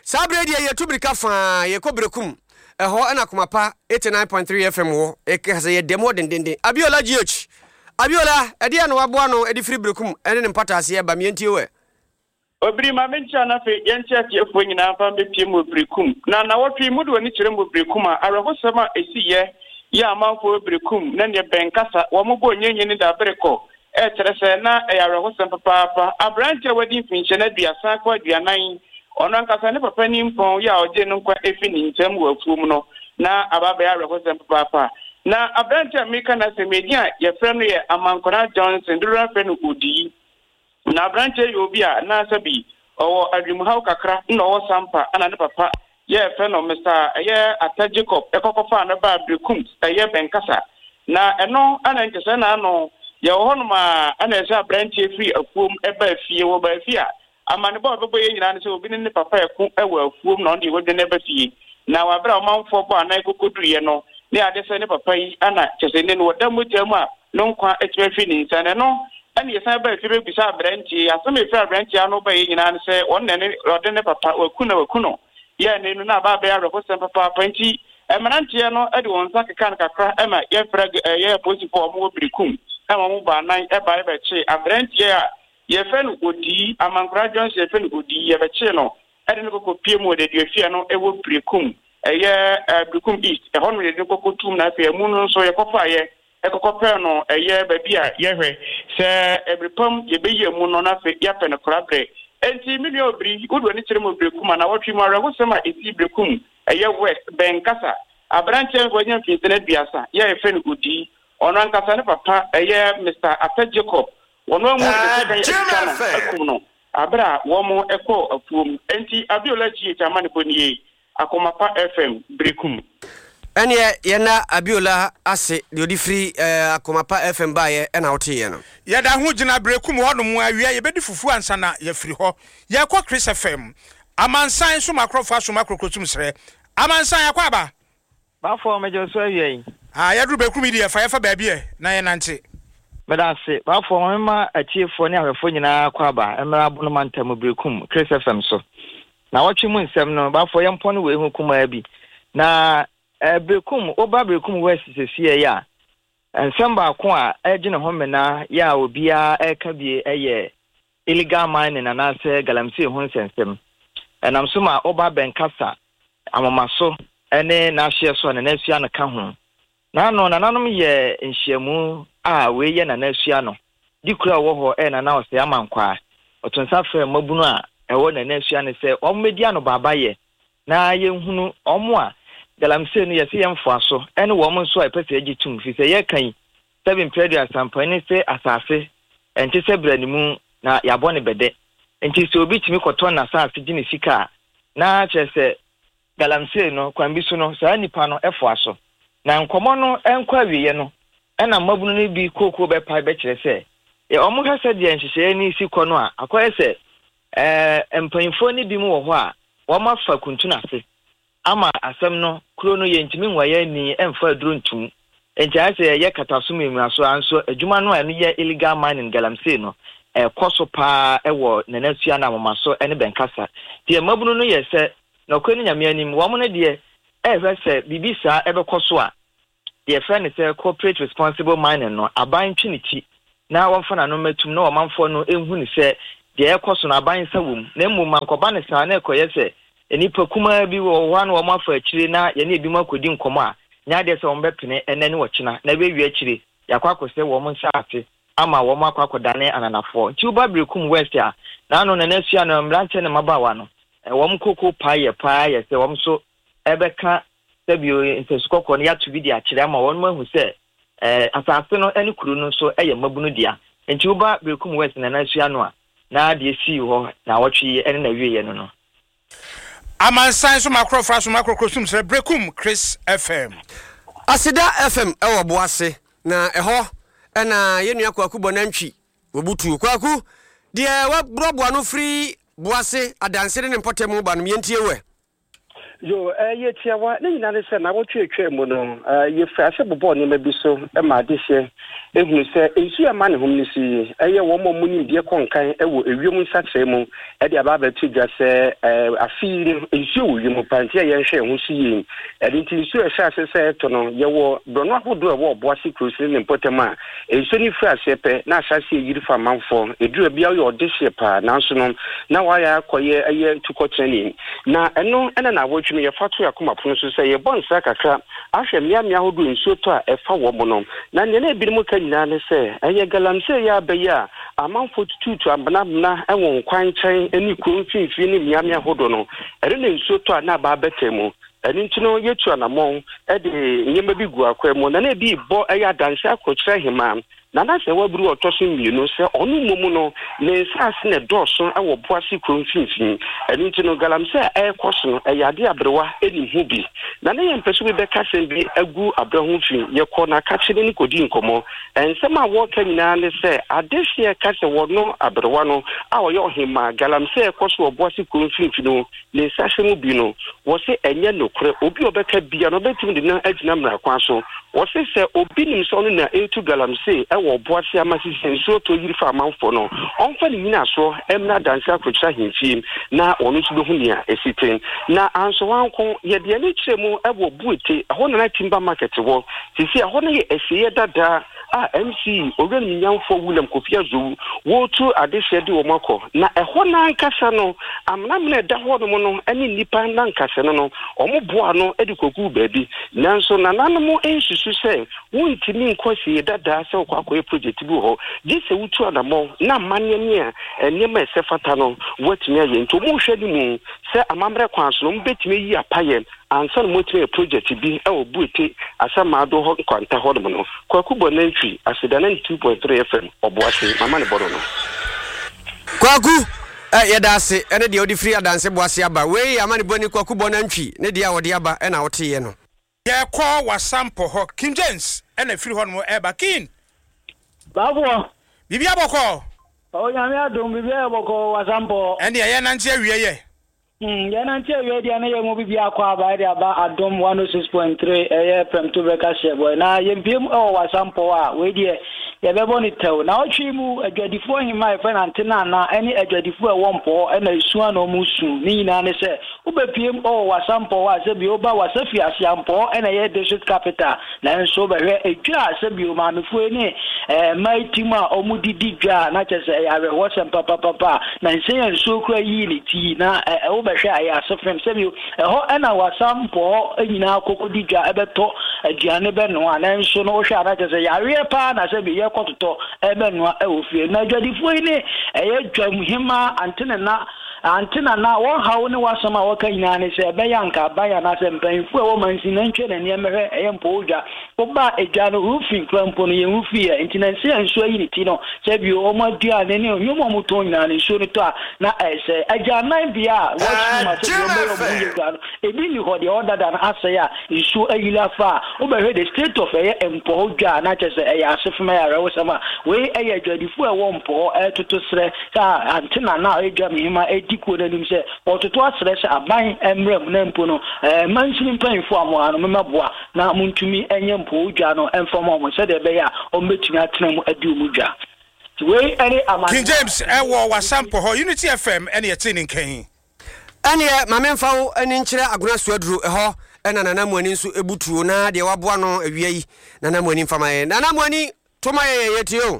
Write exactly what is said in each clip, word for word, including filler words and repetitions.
Sabre dia ye tubirika fa ye kobrekum eho ana komapa eighty-nine point three F M wo ekase ye demo dendende Abiola G H Abiola ede ya no waboa no ede free brekum ene ne mpata ase ba mientie we Obiri ma mencha na fe yentia tie fo nyina fa bepie mo brekum na na wotwe mu do ni kire mo brekum a arehosema esiye ya amanfo brekum na ne benkasa wo mo bo nyenye ni da bereko e terese na e arehosem papa papa abrante wadi finche na duasa kwa duanan ono nkasa ne papa ni mpon ya oje no kwa efi ni ntem wo afuum no na ababa ya arehosem papa papa na abrante America na semedia ye frem no ye Amankora Johnson dura fe no odi na branche yobia na sabi owo adwumhaw kakra na owo sampa ana ne papa ye fe no Mister ye Ata Jacob ekokofa na ba brekum ye benkasa na eno ana nkese na no ye honoma ana esa branche free afuom eba fie wo ba fie amane ba bebo ye nyina ne se obi ne papa eku ewa afuom na onde wode ne ba fie na wabra omanfo bo ana ekokoduriye no ne ade se ne papa yi ana kese ne no wadamutam a no nkwa etwefi ni nsane no and yes, I bet you be Branchi, as some fair Branchi, I know by in answer, one and Rodden Papa or Kuno or Kuno. Yeah, no, no, Barbara, Papa, Plenty, and Manantiano, Edwin, Saka, Emma, yeah, Frag, a year posting for more Bricum, Emma Muba, nine, a by Bache, a Branch, yeah, ye fell would ye, among graduates, ye fell would ye, a channel, I didn't go P M O that you fear no, a wood Bricum, a year, a Bricum East, a hundred, you go to Napi, a moon, so a copper. Ekokopeno eye babia yehwe se ebripam yebeye mu no na fe yape ne korabre enti mini obri udwo ni kire mo brekum na wotwi mara wo sema esi brekum eye west benkasa abranche ngonya mfitene biasa ye efe ne odi ono ankasa ne papa eye Mister Ata Jacob wono mu de se kan no abra wo mo eko afuom enti Abiola G H amane boniye akomapa F M brekum ene ye na Abiola ase de odi free eh, akomapa F M ba ye na wote ye no ye da ho gina brekum ho no mu awia ye bedi fufu ansa na ye free ho ye kwa Chris F M amansan so makrofo so makrokrotum sere amansan ya kwa ba ba fo mejo so awia yi ah ye dru brekum di ye fa ye fa ba bia na ye nante medase ba fo ma atiefo ne ahwefo nyina kwa ba emra abono mantam brekum Chris F M so na wotwe mu nsem no ba fo ye mpo no we hu kuma bi na Eh brekum oba brekum west sesie ya ensamba ko a egine ho mena ya obia eka bie eye illegal mining na na se galamsey ho nsensem enam so ma oba benkasa amamaso ene na hye so na nasua no ka ho na no na nanom ye nhyiamu a we ye na nasua no dikura wo ho e na na ose amankwa otonsa fe mabunu a ewo na nasua ne se ommedia no baba ye na ye hunu omo a galamsey no yesi yemfo aso ene wo mo nso a pese agitum fi se ye kan seven period sampani se asase enti se branimu na yabone bede enti se obi timi koton na asase gine sika na chese galamsey no kwambiso no sa nipa no efo aso na nkomo no enkwa wiye no ena mabunu no bi kokoko be pa be kire se e omo hase de nhihye ni siko no a akoye se eh empanfo ni bi mu wo ho a wo ma fa kuntu na se ama asem no kuro no ye ntimi nwaye ni emfa duro ntum enti ase ye katasum emiaso anso adwuma no eno ye illegal mining galamsey no e koso pa ewo nanasua na mamaso ene benkasa tie mabunu no ye se na kwani nyame anim wo mo ne de e hwe se bibisa ebe koso a ye friend say corporate responsible mining no aban twiniti na won fa na no matum na wo manfo no enhu ni se de e koso na aban sa wom na mmom mankoba ne sa na ekoye se enipa kuma bi wo wan wo mafa akire na ye na ebi makodi nkomo a nya de se wo mbepene enani wo kina na be wi akire yakwa akose wo mo nsa ate ama wo makwa akodane ananafo ti uba brekum west a na no na nasua na mranche ne mabawa no wo mkoko paye paye se wo mso ebeka sebio ntesukoko ne yatu bi di akire ama wo mahu se eh asase no eni kuru no so eye mabunu dia nti uba brekum west na nasua no a na de si ho na wotwe ene na wiye no no amansan so makrofo so makrokosum sere brekum Chris F M Asida F M ewo boase na eho ena yenua kwaku bonantwi obutu kwaku de wa brobo no free boase adansere ne mpotemu ba no yentie we Yo, eh, yet, ya, what, then I said, I want you to try mono, uh, you fresh up born, you may be so, and my this year. If you say, is you a man whom you see, a year one more money, dear conkai, a woman such a moon, at the above to just say, a feeling is you, you must pantia, and share who see him. And it is you a shall say, to know, you will, but not who do a war, bossy cruising in Potama. A sunny fresh shepherd, now shall see you for a month for a drew a beer or this year, national. Now I acquire a year to coach any. Now, I know, and I watch me a factory akuma pronounce say a bon sakaka ahwe mia mia hodo nsuo to a efa wo monom na ne na ebi mu ka nyina ne say eye galamse ya beya amanfo tutu abana na enwo kwan chen ani kuro mfimfi ne mia mia hodo no ere ne nsuo to a na ba betemu eni ntino yetu anamon e de nyema bi gu akwemu na na ebi bo eya danse akokyere hima na na se waburu otosin mienu se onu momu no ne sase ne doso awo boase konfinfin eni ntino galamse e koso e yade abrewa eni hu bi na na yempeso bi beka se bi agu abrahu fin ye ko na ka kire ni kodi nkomo ensema wo ka nyina ne se adehye ka se wono abrewa no awo ye ohima galamse e koso oboase konfinfin no ne sase mu bi no wo se enye nokre obi obeka bia no betim de na agina mra kwa so wo se se obi nim so no na etu galamse wo boase amasisi nso to yiri fa amanfo no onfa ni nyina so emna danse akrocha himfim na onu tudo hu nia esiten na anso wanko ye de ne kiremu ebo buete ho na timba market wo sisi ho na ye esiye dada a M C ogan nyamfo William Kofi Azu wo tu adehye de wo mako na eho na nkasa no amna mna da ho no no ani nipa na nkasa no no omo boa no edikoku baabi nanso na nanamu ensusu se wontimi nkwasi dada se kwa project bi ho gise wutu adamo na manye ne a enema esefata no watimi aye nto mo hwedi mu se amamre kwanso no mbetimi yi apaye ansan motime project bi e obuete asama ado ho kwanta ho no kwaku bonantwi asedana two point three F M oboase mama ne bodo no kwaku eh yedase ene de odi free adanse boase aba we amane boni kwaku bonantwi ne de a wode aba e na wote ye no ye kwa wasampo ho King James ene free ho no eba kin Babo bibia boko o nyame adom bibia boko wasampo ene ye nanti awie ye mm ye nanti awie dia na ye mo bibia kwa aba dia ba adom one oh six point three eh prem to beka shebo na ye biem o wasampo a we die ye bebo ni tew na otwi mu adwadifo hima e fa na antena na ene adwadifo e wompo e na esuan no musu ni na ne se ubepiem o wasampo wa se bi oba wasafi asiampo e na ye district capital na nso be hwe edwa se bi o ma mefo ni eh maitima omudidi dwa na chese ya we wosem papa papa na nsen nso kura yi ni ti na e be hwe ayi asofem se bi e ho e na wasampo enyina akokodi dwa e beto aduane be no na nso no hwe na chese ya we pa na se bi ye kototo e be no e ofie na adwadifo ni e ye dwa muhima antene na antena na wo hawo ne wasoma waka nyina ne se be yanka baya na se mpanfu e wo mansi na ntwe na ne mehwe e mpo odwa oba edwa no rufin krampo no ye rufi e ntina se anso ayi ne ti no se bi o ma dua ne ne nyomo moto nyina ne so ne to a na ese agya nan bia wo ma se bi o be o bu ye gwa no e bi ni ho de order da na ase ya isu ayila fa o be the state of e mpo odwa na che se e ya asefema ya rewo sama we e ya dwadifo e wo mpo e toto sre ka antena na edwa mihima edi ko na nim se ototo asre se aban emrem na mpo no eh mansini mpanfo amoa no memaboa na muntumi enye mpo odwa no emfom mo se de be ya o metumi atena mu adi omudwa we any amana King James e wo wasampo ho Unity F M ene yeti ni nkan ene mamemfa wo ene nkyere agona suaduru e ho ena nanamwani nso ebutuo na de waboa no awia yi nanamwani mfama ye nanamwani toma ye yetio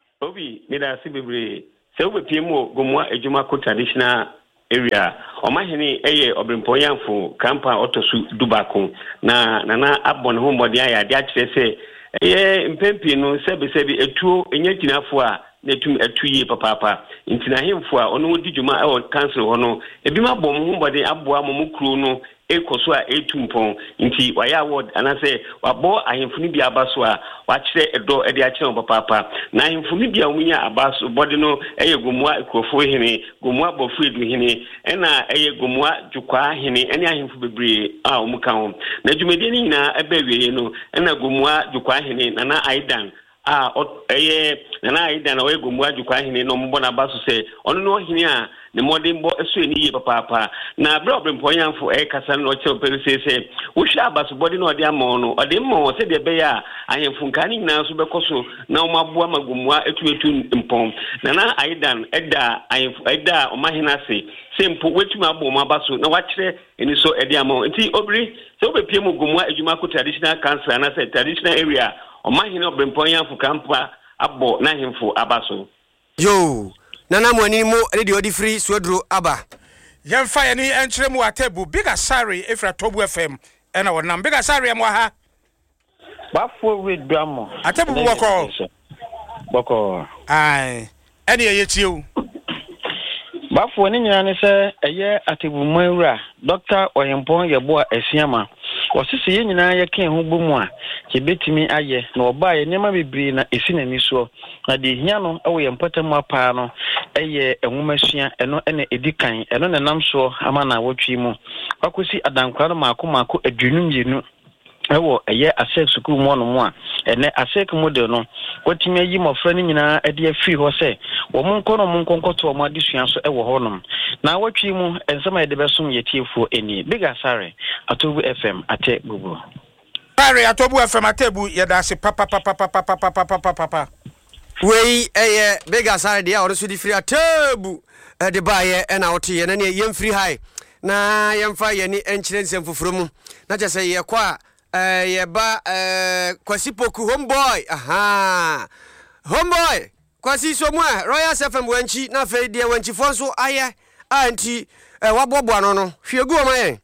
obi me da si bebre se wo pie mu gomwa ejuma ko traditional area o mahini eye obrimpoyanfo kampa otosu dubako na nana abon ho mbodi aya de akire se eye mpempi no sebe sebe etuo enya kinafo a netum atuye papapa ntina hemfo a ono wodi djuma e o council ho no ebi ma bom ho mbodi aboa momukru no ekoso a etumpon nti waya award anase wabo ahemfuni bi abaso a wakire edo ede akire papa na ahemfuni bi a omunya abaso body no eye gomua ekofo hene gomua bofu edu hene ena eye gomua dwukwa hene ene ahemfu bebre a omuka ho na dwumede ni nyina ebe wiye no ena gomua dwukwa hene na na aidan ah eye na na aidan na we gomua dwukwa hene no mbona abaso se ono no hene a ne modern bo eso ni ye papa na bro bremponyamfo e kasa no che opere sese wo hwa abaso body no de amon no ode mo se de be ya ahemfunka ni nyina so bekoso na o maboa magumua etu etu mpom na na aidan eda ahemfu eda o mahina se sempo wetu mabo mo abaso na wachire eni so ede amon nti obri se obepie mu gumua ejuma ko traditional council na se traditional area o mahina bremponyamfo kampa abo na ahemfu abaso yo nana mwani mo radio di free swedro aba yemfa yani enkyere mu atebu Big Asare efra Tobu F M ena wonam Big Asare am wa ha bafo we drama atebu boko boko ai eni yetie bafo ni nyina ne se eye atebu manwura Doctor Oyempon yebo asiama osisi ye nyina ye kan ho bomu a ke betimi aye na oba ye nema bibiri na esi na ni so na de hia no ewo ye mpatam apa no eye enwomasua eno ene edikan eno ne nam so ama na wotwi mu akosi adankwa no maako maako adunum yenu ewo eye asek sukuru mu no mu a ene asek model no wotimi ayi mofra ni nyina ade afiri ho se wo mun kono mun konkoto mo adesua so ewo honom na wotwi mu ensema ede besom yetiefuo eni Big Asare Atobu F M ate gugu Asare Atobu F M atebu yeda se papa papa papa papa papa papa we eye Big Asare dia oro so di free atebu de baye ena wote ye na ne yem free high na yemfa ye ni enkyire nsem foforo mu na je se ye kwa eh ye ba eh Kwasi Poku homeboy aha homeboy Kwasi somwa Royal F M wanchi na fe dia wanchi fonso aye anti eh wabobo ano no hwegu o maye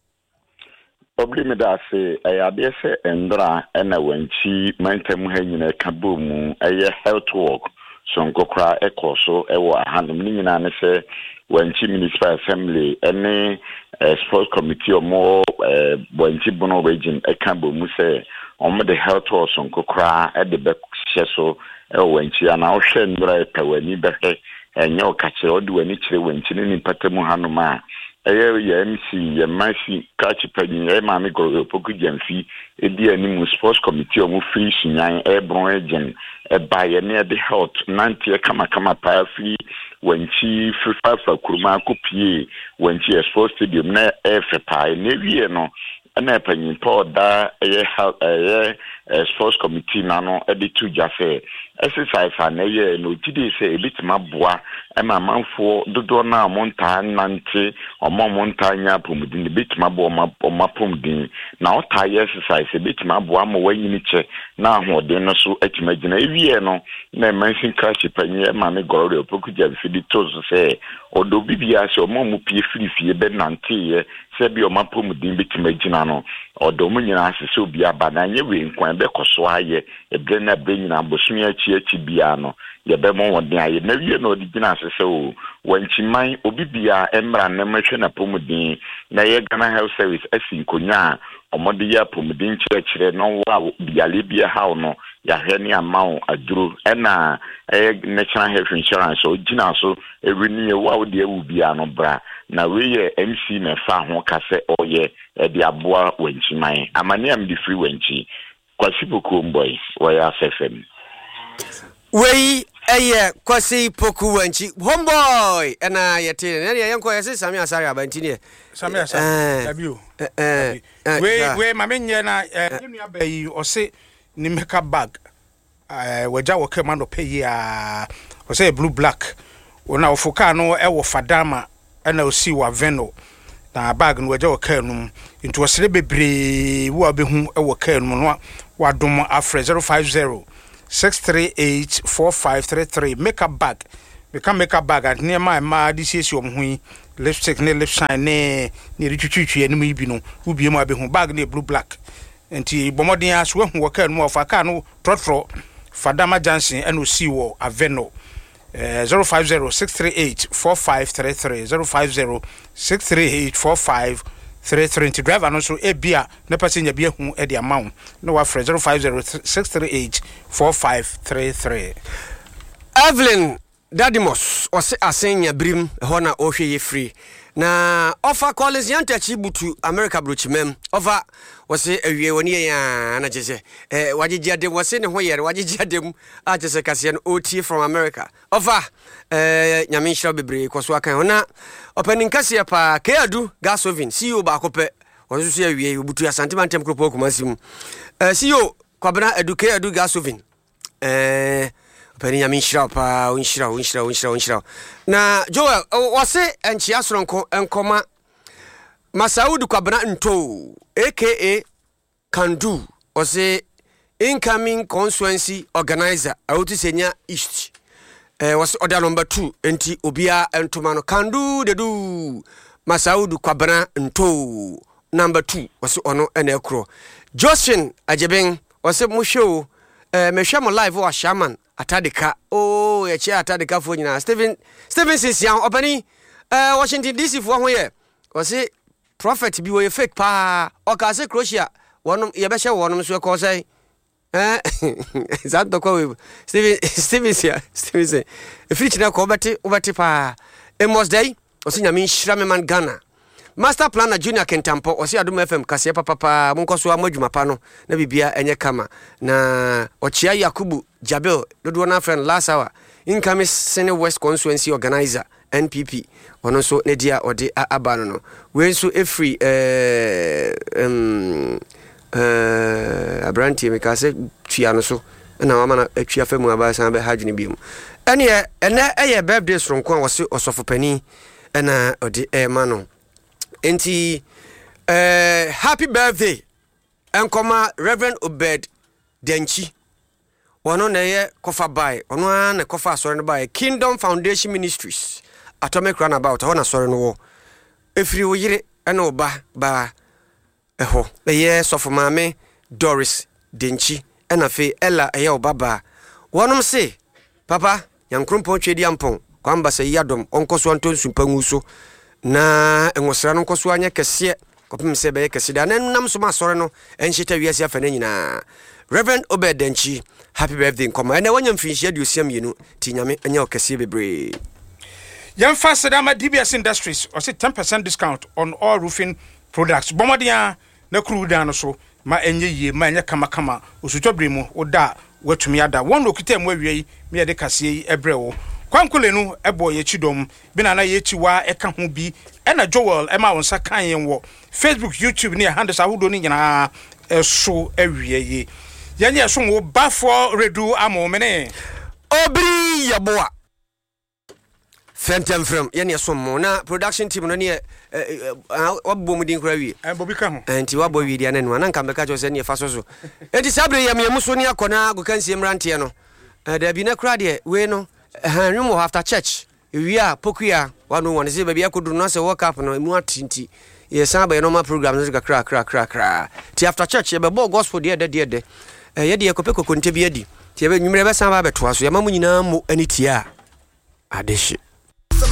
problem da se ayade se endra ena wanchi mantem ha nyina ka bomu aye health work so nkokra ekoso ewo ahanum ni nyina ne se wanchi municipal assembly ene sports committee omo wanchi bono region eka bomu se omo the health work so nkokra e de be hyeso ewo wanchi ana o hwe ndra e pawani behe enye o kachire odi wani kire wanchi ni patamu hanuma eye ya M C ya masi kachi panyi e ma mi go poku jamfi e di animu sports committee o mu free sinyan e bron agent e ba ye ne de health nanti e kama kama pa free wanchi fifa fa kuruma kopie wanchi sports stadium na e fe pa ne wie no na panyi po da e e sports committee na no e di tu jafe exercise na ye no tidi se ebitima boa e ma manfo dodo na monta nante omo monta nya pomudin ebitima boa ma pomudin na ota ye exercise ebitima boa ma wanyini che na ahoden no so atimagina ewie no na mansin crash panyi e ma me gorore opokuja fidi tozo se odo bibia se omo mu pie firi fie be nante ye se bi omo pomudin bitimagina no odo mu nyina asese obi aba na nye we nkwan be koso aye ebre na bre nyina bosumi chi chi bia no ye be mo wodin aye na wie no digina asese o wanchiman obibia emra na mahwe na pomudin na ye Ghana Health Service asinkonya omode ya pomudin chire no wa biale bia hawo no ya hwe ni amawo aduro ena eh National Health Insurance o gina so ewini ye wa ode ewu bia no bra na we ye M C na fa ho kase oye e de aboa wanchiman amane am di free wanchi Kwasi Poku boys Royal F M we eye Kwasi Poku wanchi homeboy ena yete ne ye yanko yese Sami Asare abantini Sami Asare dabio eh we we mamenye na yenu abayi o se ni make bag eh waja wo kema no pay ya o se blue black ona ofuka no e wo fadama ena o si wa veno na bag no waja wo kanum into osere bebre wo abehu e wo kanum no wadom afre zero five zero six three eight four five three three make a bag we can make a bag at near my ma this is your hui lipstick ne lip shine ne ne ritwitwi ene mu bi no wo bi mu abehu bag ne blue black enti bomodin aso hu wo kan mu ofa kan no trotro Fadama Johnson and o si wo aveno uh, zero five zero six three eight four five three three zero five zero six three eight four five three three to driver no so e bia na passenger bia hu e dia mawo no wa zero five zero six three eight four five three three. Evelyn Dadimos ose asenya brim ho na ohwe ye free na offer Collins Yantachi butu America brochimem offer wase awie woni ya na jese eh wagyegia dem wase ne ho yere wagyegia dem a jese kase no ot from America offer eh nyame hira bebre kwaso akan ona opening kase pa Keadu Gasovin C E O ba kope wose so awie butu Asante Mantem kropo kumasim eh C E O kwabena eduke Keadu Gasovin eh Peni nyame hira pa unhira unhira unhira unhira na Joel wase enchi asoronko enkoma Masaudu Kwabena Nto aka Kandu wase incoming constituency organizer awuti senya East eh wase order number two enti obia entoma no Kandu dedu Masaudu Kwabena Nto number two wase ono ene ekro Josephine Ajeben wase mushow eh mehwa mo live wa shaman atadeka oh ye chia atadeka fo nyina Steven Steven Sisian opani eh Washington D C fo ho ye wase prophet bi wo fake pa o ka se Croatia wonum ye be hye wonum so ko sai eh zanto ko Steven Steven sia Steven se e free na ko beti obeti pa Amos Day o se nyame hira me man Ghana Master Planner Junior Kentampo o se Adum F M kase papa pa monko so amadwuma pa no na bibia enye kama na ochia Yakubu Jabel dodo na friend last hour incoming Senate West Constituency organizer N P P ono so ne dia ode abano no we so efri eh um eh abranti me kase twa no so na mama na atwa famu abasa be hajuni biom ene ene eye birthday soronko wose osofopani na ode e ma no enti eh happy birthday enkoma Reverend Obed Denchi wono na ye kofa bai ono a na kofa asore no bai Kingdom Foundation Ministries Atomic Runabout hona sore no wo efiri wo yire ena oba ba eho eye sofomame Doris Denchi ena fe Ella eye oba ba wonom se papa yankrompo twedi ampon kwamba se yadom onkoso antonsu panguso na enwosra no nkoso anya kese kopim se be kese da nam so ma sore no enhita wiase afane nyina Reverend Obed Denchi happy birthday nkoma ena wanya mfinhia diosiam yenu tinyame anya okese bebre Yan fast Sedama D B S Industries or say ten percent discount on all roofing products. Bomodia na kru dan so ma enye ye ma enye kama kama osutobri mu oda watumi ada won lokite mu awie me ye de kase ebre wo kwankole no ebo ye chidom bi na na ye chiwa eka ho bi ena Joel e ma wonsa kan yen wo Facebook YouTube ne handles ahodo ni nyina eso awie ye yanye so wo bafo redu amomene obri yaboa Fentem from yene somo na production team no ne wabbo mudin krawi eh bobi ka ho enti wabbo wi dia nanu na nka meka jo se ne fa so so enti sabre yam yam so ne akona go kansie mrante no da bi na kra de we no hanwum after church wi a pokua wanu won se ba bi akodu no se work up no mu atinti ye san ba no ma program no kra kra kra kra ti after church ye be bo gospel de de de de ye de kopeko konte bi adi ti ye be nwumre be san ba be to aso ye mamu nyina mo anitia adeshi